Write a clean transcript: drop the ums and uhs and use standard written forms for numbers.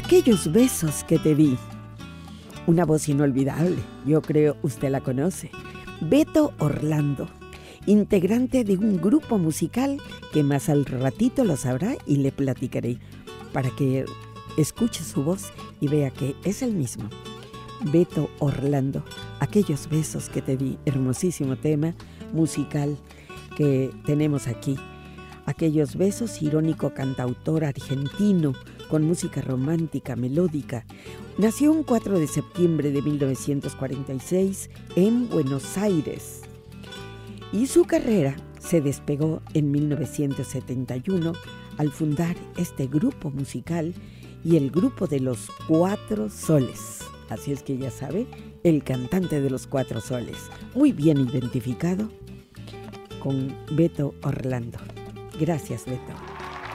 Aquellos besos que te di. Una voz inolvidable, yo creo usted la conoce. Beto Orlando, integrante de un grupo musical que más al ratito lo sabrá y le platicaré para que escuche su voz y vea que es el mismo. Beto Orlando, aquellos besos que te di, hermosísimo tema musical que tenemos aquí. Aquellos besos, irónico cantautor argentino con música romántica, melódica. Nació un 4 de septiembre de 1946 en Buenos Aires y su carrera se despegó en 1971 al fundar este grupo musical y el grupo de los Cuatro Soles. Así es que ya sabe, el cantante de los Cuatro Soles, muy bien identificado con Beto Orlando. Gracias, Beto.